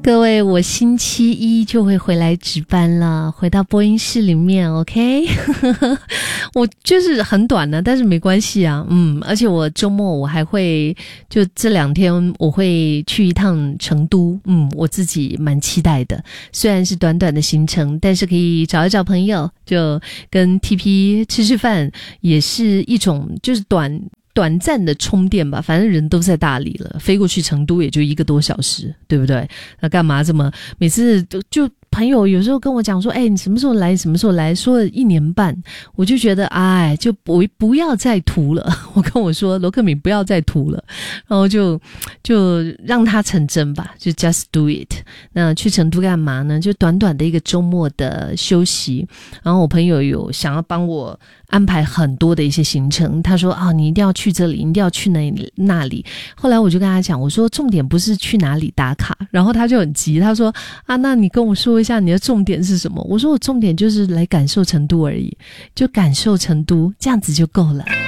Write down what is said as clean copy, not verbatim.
各位，我星期一就会回来值班了，回到播音室里面 OK 我就是很短的，但是没关系啊。而且我周末我还会就这2天我会去一趟成都，我自己蛮期待的。虽然是短短的行程，但是可以找一找朋友，就跟 TP 吃饭，也是一种就是短暂的充电吧，反正人都在大理了，飞过去成都也就1个多小时，对不对？那干嘛这么每次就朋友有时候跟我讲说，你什么时候来什么时候来，说了1年半，我就觉得就不要再图了。我跟我说罗克敏不要再图了，然后就让它成真吧，就 just do it。 那去成都干嘛呢？就短短的一个周末的休息，然后我朋友有想要帮我安排很多的一些行程，他说你一定要去这里，你一定要去那里。后来我就跟他讲，我说重点不是去哪里打卡，然后他就很急，他说那你跟我说一下你的重点是什么？我说我重点就是来感受成都而已，就感受成都，这样子就够了。